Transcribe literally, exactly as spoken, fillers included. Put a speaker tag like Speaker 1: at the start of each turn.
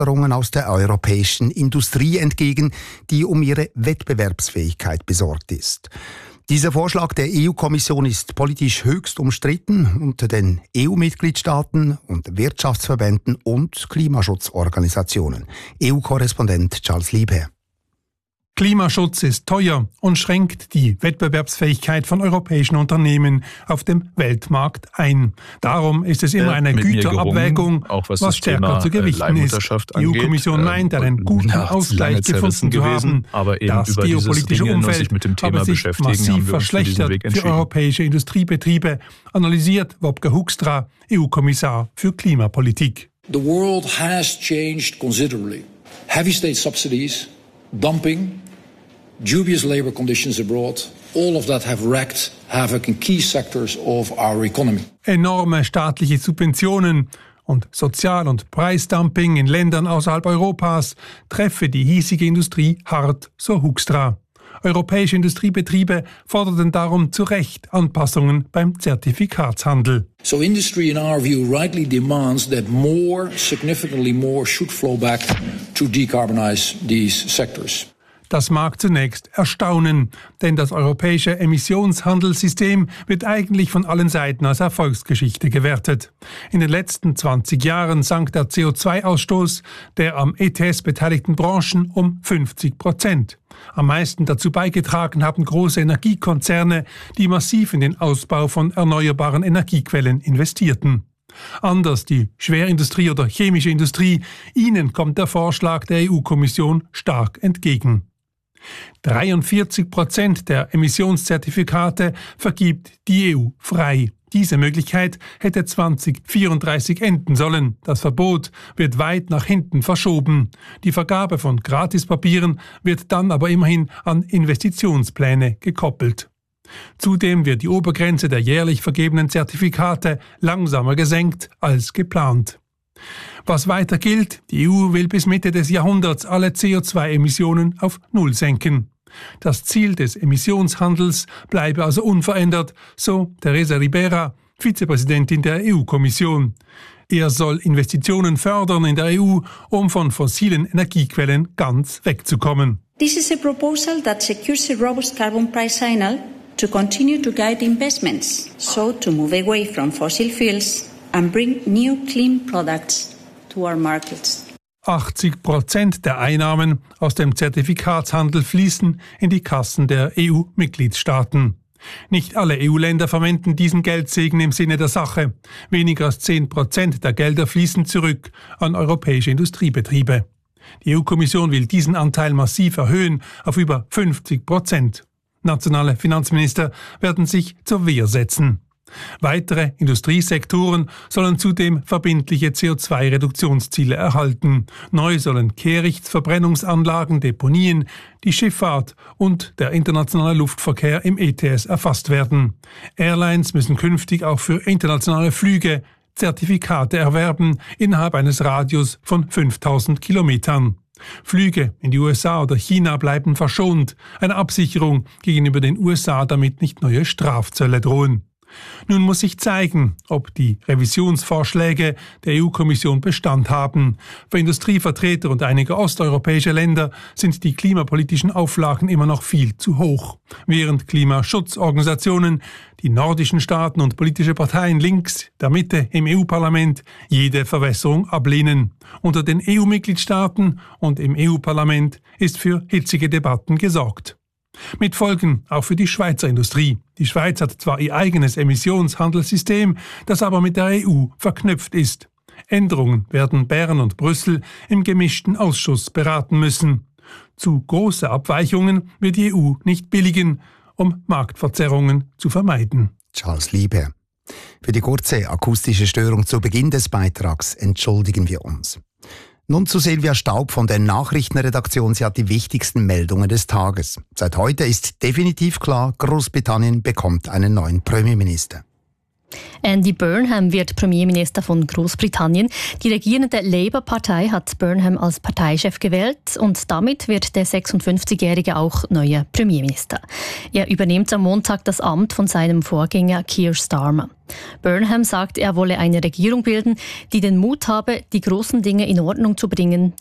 Speaker 1: Forderungen aus der europäischen Industrie entgegen, die um ihre Wettbewerbsfähigkeit besorgt ist. Dieser Vorschlag der E U-Kommission ist politisch höchst umstritten unter den E U-Mitgliedstaaten und Wirtschaftsverbänden und Klimaschutzorganisationen. E U-Korrespondent Charles Liebherr.
Speaker 2: Klimaschutz ist teuer und schränkt die Wettbewerbsfähigkeit von europäischen Unternehmen auf dem Weltmarkt ein. Darum ist es immer eine Güterabwägung,
Speaker 3: auch was,
Speaker 2: was stärker
Speaker 3: Thema
Speaker 2: zu gewichten ist. Die E U-Kommission meint, einen guten Ausgleich gefunden zu haben.
Speaker 3: Aber eben
Speaker 2: das
Speaker 3: über
Speaker 2: geopolitische
Speaker 3: Dinge,
Speaker 2: Umfeld
Speaker 3: sich mit dem Thema
Speaker 2: habe sich
Speaker 3: beschäftigen,
Speaker 2: massiv verschlechtert für europäische Industriebetriebe, analysiert Wopke Hoekstra, E U-Kommissar für Klimapolitik.
Speaker 4: The world has changed considerably. Heavy state subsidies, dumping, dubious labour conditions abroad, all of that have wreaked havoc in key sectors of our economy.
Speaker 2: Enorme staatliche Subventionen und Sozial- und Preisdumping in Ländern außerhalb Europas treffe die hiesige Industrie hart, so Hoekstra. Europäische Industriebetriebe forderten darum zu Recht Anpassungen beim Zertifikatshandel.
Speaker 4: So industry, in our view, rightly demands that more, significantly more, should flow back to decarbonize these sectors.
Speaker 2: Das mag zunächst erstaunen, denn das europäische Emissionshandelssystem wird eigentlich von allen Seiten als Erfolgsgeschichte gewertet. In den letzten zwanzig Jahren sank der C O zwei Ausstoß der am E T S beteiligten Branchen um fünfzig Prozent. Am meisten dazu beigetragen haben große Energiekonzerne, die massiv in den Ausbau von erneuerbaren Energiequellen investierten. Anders die Schwerindustrie oder chemische Industrie, ihnen kommt der Vorschlag der E U-Kommission stark entgegen. dreiundvierzig Prozent der Emissionszertifikate vergibt die E U frei. Diese Möglichkeit hätte zwanzig vierunddreißig enden sollen. Das Verbot wird weit nach hinten verschoben. Die Vergabe von Gratispapieren wird dann aber immerhin an Investitionspläne gekoppelt. Zudem wird die Obergrenze der jährlich vergebenen Zertifikate langsamer gesenkt als geplant. Was weiter gilt, die E U will bis Mitte des Jahrhunderts alle C O zwei Emissionen auf Null senken. Das Ziel des Emissionshandels bleibe also unverändert, so Teresa Ribera, Vizepräsidentin der E U-Kommission. Er soll Investitionen fördern in der E U, um von fossilen Energiequellen ganz wegzukommen.
Speaker 5: This is a proposal that secures a robust carbon price signal to continue to guide investments, so to move away from fossil fuels and bring new clean products to our markets.
Speaker 2: achtzig Prozent der Einnahmen aus dem Zertifikatshandel fließen in die Kassen der E U-Mitgliedstaaten. Nicht alle E U-Länder verwenden diesen Geldsegen im Sinne der Sache. Weniger als zehn Prozent der Gelder fließen zurück an europäische Industriebetriebe. Die E U-Kommission will diesen Anteil massiv erhöhen auf über fünfzig Prozent. Nationale Finanzminister werden sich zur Wehr setzen. Weitere Industriesektoren sollen zudem verbindliche C O zwei Reduktionsziele erhalten. Neu sollen Kehrichtverbrennungsanlagen, Deponien, die Schifffahrt und der internationale Luftverkehr im E T S erfasst werden. Airlines müssen künftig auch für internationale Flüge Zertifikate erwerben innerhalb eines Radius von fünftausend Kilometern. Flüge in die U S A oder China bleiben verschont, eine Absicherung gegenüber den U S A, damit nicht neue Strafzölle drohen. Nun muss sich zeigen, ob die Revisionsvorschläge der E U-Kommission Bestand haben. Für Industrievertreter und einige osteuropäische Länder sind die klimapolitischen Auflagen immer noch viel zu hoch. Während Klimaschutzorganisationen, die nordischen Staaten und politische Parteien links der Mitte im E U-Parlament jede Verwässerung ablehnen. Unter den E U-Mitgliedstaaten und im E U-Parlament ist für hitzige Debatten gesorgt. Mit Folgen auch für die Schweizer Industrie. Die Schweiz hat zwar ihr eigenes Emissionshandelssystem, das aber mit der E U verknüpft ist. Änderungen werden Bern und Brüssel im gemischten Ausschuss beraten müssen. Zu große Abweichungen wird die E U nicht billigen, um Marktverzerrungen zu vermeiden.
Speaker 1: Charles Liebherr. Für die kurze akustische Störung zu Beginn des Beitrags entschuldigen wir uns. Nun zu Silvia Staub von der Nachrichtenredaktion. Sie hat die wichtigsten Meldungen des Tages. Seit heute ist definitiv klar, Großbritannien bekommt einen neuen Premierminister.
Speaker 3: Andy Burnham wird Premierminister von Großbritannien. Die regierende Labour-Partei hat Burnham als Parteichef gewählt und damit wird der sechsundfünfzigjährige auch neuer Premierminister. Er übernimmt am Montag das Amt von seinem Vorgänger Keir Starmer. Burnham sagt, er wolle eine Regierung bilden, die den Mut habe, die großen Dinge in Ordnung zu bringen,